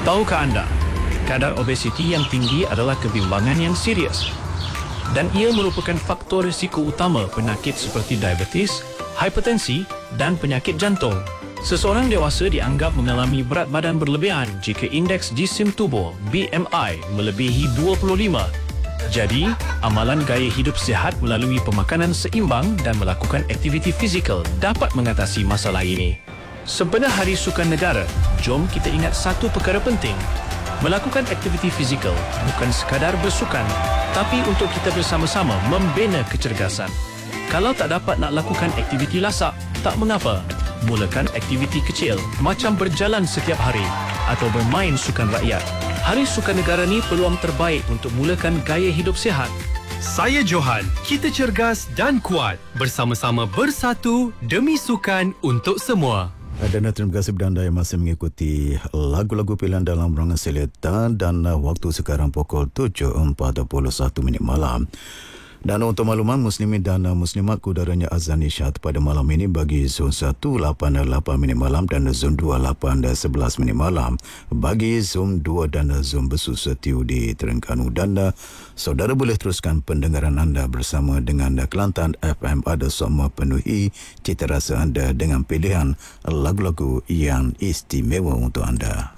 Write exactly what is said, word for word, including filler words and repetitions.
Tahukah anda, kadar obesiti yang tinggi adalah kebimbangan yang serius dan ia merupakan faktor risiko utama penyakit seperti diabetes, hipertensi dan penyakit jantung. Seseorang dewasa dianggap mengalami berat badan berlebihan jika indeks jisim tubuh B M I melebihi dua puluh lima. Jadi, amalan gaya hidup sihat melalui pemakanan seimbang dan melakukan aktiviti fizikal dapat mengatasi masalah ini. Sempena Hari Sukan Negara, jom kita ingat satu perkara penting. Melakukan aktiviti fizikal bukan sekadar bersukan, tapi untuk kita bersama-sama membina kecergasan. Kalau tak dapat nak lakukan aktiviti lasak, tak mengapa. Mulakan aktiviti kecil macam berjalan setiap hari atau bermain sukan rakyat. Hari Sukan Negara ni peluang terbaik untuk mulakan gaya hidup sihat. Saya Johan, kita cergas dan kuat. Bersama-sama bersatu demi sukan untuk semua. Dan terima kasih kepada anda yang masih mengikuti lagu-lagu pilihan dalam rancangan Selita dan waktu sekarang pukul tujuh empat puluh satu minit malam. Dan untuk makluman muslimin dan muslimat, kudaranya azan isyarat pada malam ini bagi zon satu lapan lapan minit malam dan zon dua lapan sebelas minit malam. Bagi zon dua dan zon Besu Setiu di Terengganu. Dan saudara boleh teruskan pendengaran anda bersama dengan Kelantan F M. Ada semua penuhi cita rasa anda dengan pilihan lagu-lagu yang istimewa untuk anda.